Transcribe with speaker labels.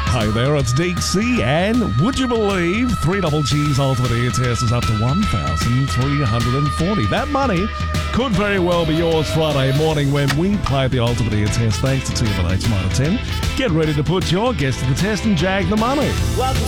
Speaker 1: Hi there, it's DC, and would you believe 3 Double G's Ultimate Ear Test is up to $1,340. That money could very well be yours Friday morning when we play the Ultimate Ear Test thanks to TFNH Mitre 10. Get ready to put your guest to the test and jag the money.
Speaker 2: Welcome